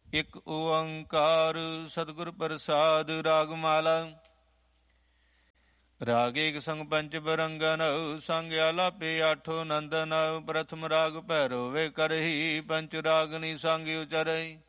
ਇਕ ਓੰਕਾਰ ਸਤਿਗੁਰ ਪ੍ਰਸਾਦ। ਰਾਗ ਮਾਲਾ। ਰਾਗ ਏਕ ਸੰਗ ਪੰਚ ਬਰੰਗਨ, ਸੰਗ ਆਲਾਪੇ ਆਠੋ ਨੰਦਨ। ਪ੍ਰਥਮ ਰਾਗ ਭੈਰੋ ਵੇ ਕਰਹੀ, ਪੰਚ ਰਾਗਨੀ ਸੰਗ ਉਚਰਈ।